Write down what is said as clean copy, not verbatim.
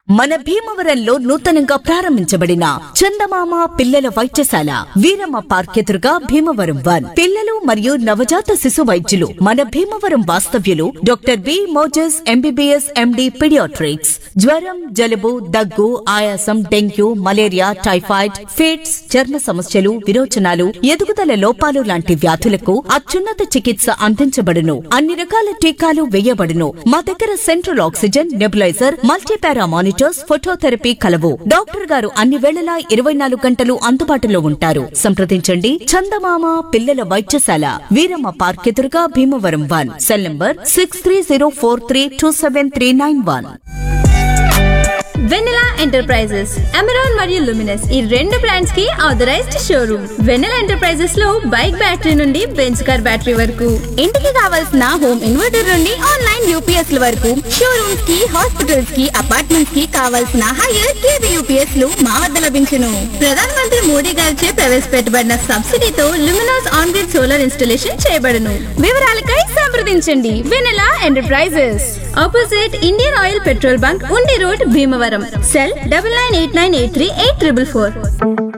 మన భీమవరంలో నూతనంగా ప్రారంభించబడిన చందమామ పిల్లల వైద్యశాల వీరమ్మ పార్క్ ఎదురుగా భీమవరం 1 పిల్లలు మరియు నవజాత శిశు వైద్యులు మన భీమవరం వాస్తవ్యులు doctor B Moses MBBS MD paediatrics. జ్వరం, జలుబు, దగ్గు, ఆయాసం, డెంగ్యూ, మలేరియా, టైఫాయిడ్, ఫిట్స్, చర్మ సమస్యలు, విరోచనాలు, ఎదుగుదల లోపాలు లాంటి వ్యాధులకు అత్యున్నత చికిత్స అందించబడును. అన్ని రకాల టీకాలు వేయబడును. మా దగ్గర central oxygen, nebuliser, multipara monitors, phototherapy కలవు. డాక్టర్ గారు అన్ని వేళలా 24 గంటలు అందుబాటులో ఉంటారు. సంప్రదించండి. చందమామ పిల్లల వైద్యశాల వీరమ్మ పార్క్ ఎదురుగా భీమవరం 1. Cell number 6304327391. వెన్నెలా ఎంటర్ప్రైజెస్, అమెరాన్ మరియు లుమినస్ ఈ రెండు బ్రాండ్స్ కి ఆథరైజ్డ్ షోరూమ్. వెన్నెలా ఎంటర్ప్రైజెస్ లో బైక్ బ్యాటరీ నుండి బెంచ్ కార్ బ్యాటరీ వరకు, ఇంటికి కావాల్సిన హోమ్ ఇన్వర్టర్ నుండి ఆన్లైన్ యూపీఎస్ ల వరకు, షోరూమ్స్ కి, హాస్పిటల్స్ కి, అపార్ట్మెంట్స్ కి కావాల్సిన హైయర్ కేవీ యూపీఎస్ లు మా వద్ద లభించును. ప్రధాన మంత్రి మోడీ గారిచే ప్రవేశపెట్టబడిన సబ్సిడీతో Luminous on grid solar installation చేయబడును. వివరాలకై సంప్రదించండి. వెన్నెలా enterprises, opposite Indian oil petrol bunk, ఉండి రోడ్, భీమవరం. సెల్ 9989838444.